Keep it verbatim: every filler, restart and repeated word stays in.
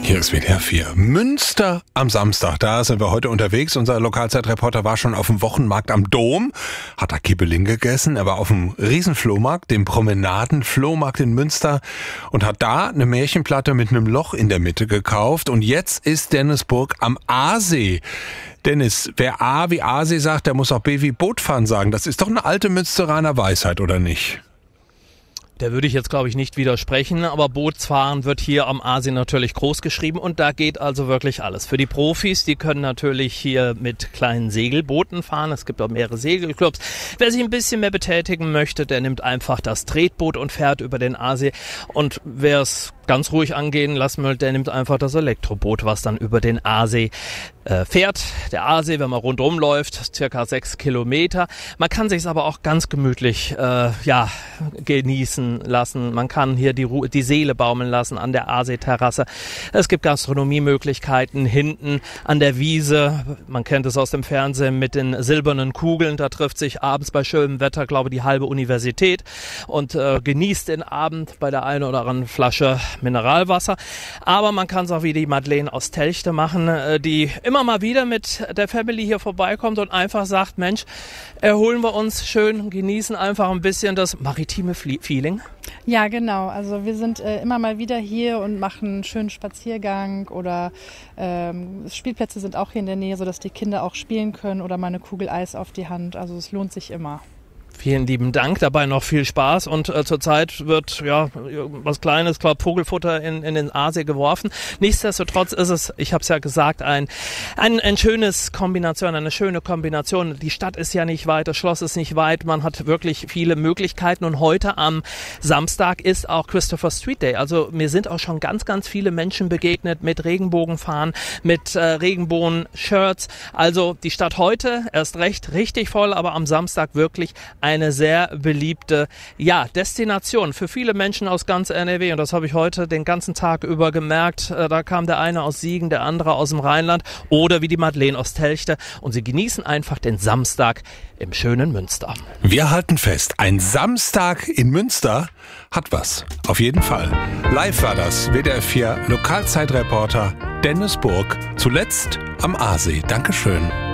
Hier ist W D R vier. Münster am Samstag, da sind wir heute unterwegs. Unser Lokalzeitreporter war schon auf dem Wochenmarkt am Dom, hat da Kibbeling gegessen. Er war auf dem Riesenflohmarkt, dem Promenaden-Flohmarkt in Münster und hat da eine Märchenplatte mit einem Loch in der Mitte gekauft. Und jetzt ist Dennisburg am Aasee. Dennis, wer A wie Aasee sagt, der muss auch B wie Bootfahren sagen. Das ist doch eine alte Münsteraner Weisheit, oder nicht? Da würde ich jetzt, glaube ich, nicht widersprechen, aber Bootsfahren wird hier am Aasee natürlich groß geschrieben und da geht also wirklich alles. Für die Profis, die können natürlich hier mit kleinen Segelbooten fahren. Es gibt auch mehrere Segelclubs. Wer sich ein bisschen mehr betätigen möchte, der nimmt einfach das Tretboot und fährt über den Aasee. Und wer es ganz ruhig angehen lassen will, der nimmt einfach das Elektroboot, was dann über den Aasee äh, fährt. Der Aasee, wenn man rundherum läuft, circa sechs Kilometer. Man kann sich es aber auch ganz gemütlich äh, ja, genießen lassen. Man kann hier die, Ru- die Seele baumeln lassen an der Aasee-Terrasse. Es gibt Gastronomiemöglichkeiten hinten an der Wiese. Man kennt es aus dem Fernsehen mit den silbernen Kugeln. Da trifft sich abends bei schönem Wetter, glaube ich, die halbe Universität und äh, genießt den Abend bei der einen oder anderen Flasche Mineralwasser. Aber man kann es auch wie die Madeleine aus Telchte machen, äh, die immer mal wieder mit der Family hier vorbeikommt und einfach sagt, Mensch, erholen wir uns schön, genießen einfach ein bisschen das maritime Fle- Feeling. Ja, genau. Also wir sind äh, immer mal wieder hier und machen einen schönen Spaziergang oder ähm, Spielplätze sind auch hier in der Nähe, sodass die Kinder auch spielen können oder mal eine Kugel Eis auf die Hand. Also es lohnt sich immer. Vielen lieben Dank, dabei noch viel Spaß und äh, zurzeit wird ja was Kleines, glaube Vogelfutter in, in den Aasee geworfen. Nichtsdestotrotz ist es, ich habe es ja gesagt, ein, ein ein schönes Kombination, eine schöne Kombination. Die Stadt ist ja nicht weit, das Schloss ist nicht weit, man hat wirklich viele Möglichkeiten und heute am Samstag ist auch Christopher Street Day. Also mir sind auch schon ganz, ganz viele Menschen begegnet mit Regenbogenfahren, mit äh, Regenbogen-Shirts. Also die Stadt heute erst recht richtig voll, aber am Samstag wirklich eine sehr beliebte ja, Destination für viele Menschen aus ganz N R W. Und das habe ich heute den ganzen Tag über gemerkt. Da kam der eine aus Siegen, der andere aus dem Rheinland oder wie die Madeleine aus Telchte. Und sie genießen einfach den Samstag im schönen Münster. Wir halten fest, ein Samstag in Münster hat was. Auf jeden Fall. Live war das W D R vier Lokalzeitreporter Dennis Burg. Zuletzt am Aasee. Dankeschön.